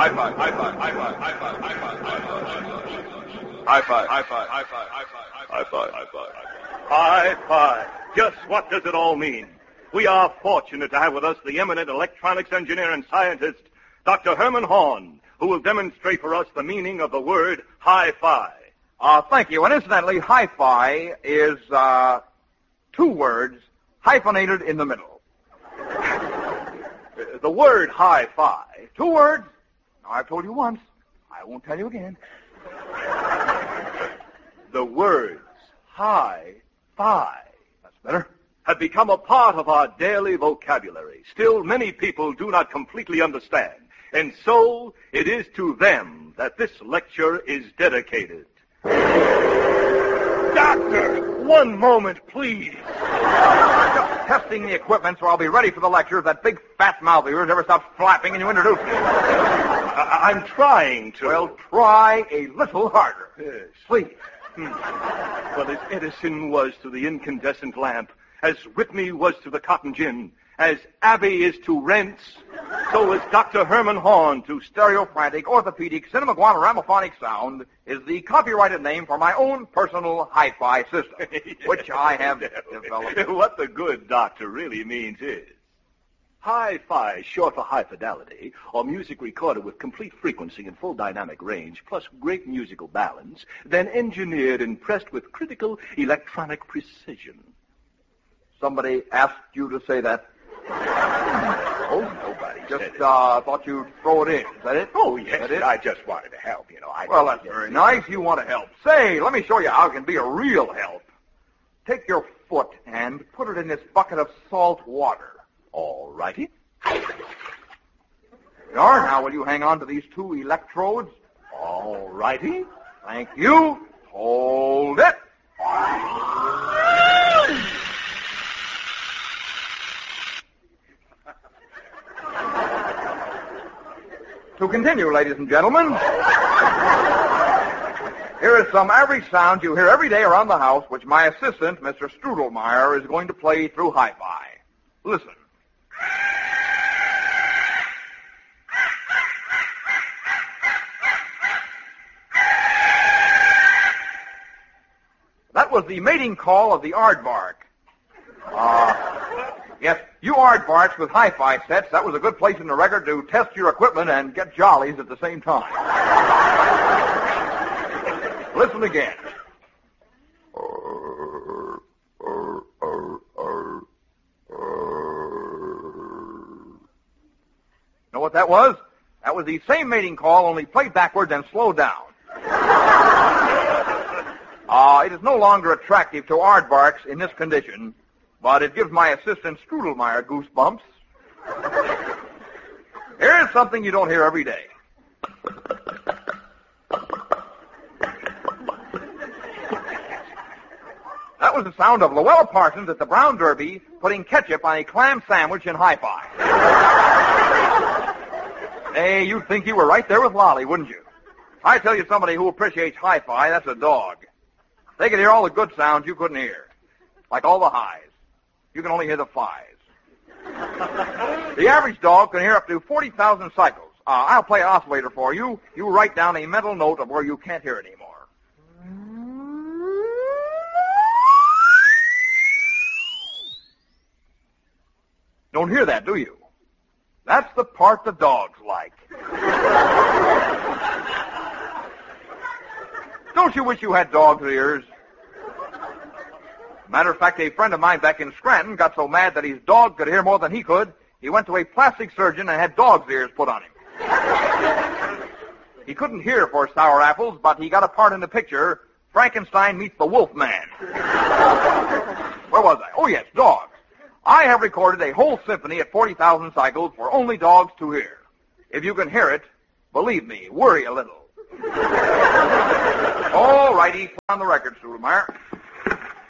High five. High five. High five. High five. High five. High five. High five. High five. High five. High five. High five. High five. Just what does it all mean? We are fortunate to have with us the eminent electronics engineer and scientist, Dr. Herman Horn, who will demonstrate for us the meaning of the word hi-fi. Thank you. And incidentally, hi-fi is two words hyphenated in the middle. The word hi-fi. Two words. Now, I've told you once. I won't tell you again. The words hi-fi. That's better. Have become a part of our daily vocabulary. Still, many people do not completely understand. And so, it is to them that this lecture is dedicated. Doctor, one moment, please. Just testing the equipment so I'll be ready for the lecture if that big fat mouth of yours ever stops flapping and you introduce me. I'm trying to. Well, try a little harder. Yes. Please. Well, as Edison was to the incandescent lamp, as Whitney was to the cotton gin, as Abbey is to rents, so is Dr. Herman Horn to Stereophantic, orthopedic, cinemaguana-ramophonic sound is the copyrighted name for my own personal hi-fi system, which I have developed. What the good doctor really means is hi-fi, short for high fidelity, or music recorded with complete frequency and full dynamic range, plus great musical balance, then engineered and pressed with critical electronic precision. Somebody asked you to say that? Oh, nobody just thought you'd throw it in. Is that it? Oh, yes. That it? I just wanted to help, you know. Well, that's very nice. You want to help. Say, let me show you how it can be a real help. Take your foot and put it in this bucket of salt water. All righty. There you are. Now, will you hang on to these two electrodes? All righty. Thank you. Hold it. To continue, ladies and gentlemen, here is some average sound you hear every day around the house, which my assistant, Mr. Strudelmeyer, is going to play through hi-fi. Listen. That was the mating call of the aardvark. Yes, you aardvarks with hi-fi sets, that was a good place in the record to test your equipment and get jollies at the same time. Listen again. Know what that was? That was the same mating call, only played backwards and slowed down. It is no longer attractive to aardvarks in this condition, but it gives my assistant Strudelmeyer goosebumps. Here is something you don't hear every day. That was the sound of Luella Parsons at the Brown Derby putting ketchup on a clam sandwich in hi-fi. Hey, you'd think you were right there with Lolly, wouldn't you? I tell you, somebody who appreciates hi-fi, that's a dog. They can hear all the good sounds you couldn't hear, like all the highs. You can only hear the fives. The average dog can hear up to 40,000 cycles. I'll play an oscillator for you. You write down a mental note of where you can't hear it anymore. Don't hear that, do you? That's the part the dogs like. Don't you wish you had dog's ears? Matter of fact, a friend of mine back in Scranton got so mad that his dog could hear more than he could, he went to a plastic surgeon and had dog's ears put on him. He couldn't hear for sour apples, but he got a part in the picture, Frankenstein meets the Wolf Man. Where was I? Oh, yes, dogs. I have recorded a whole symphony at 40,000 cycles for only dogs to hear. If you can hear it, believe me, worry a little. All righty, put on the record, Strudelmeyer.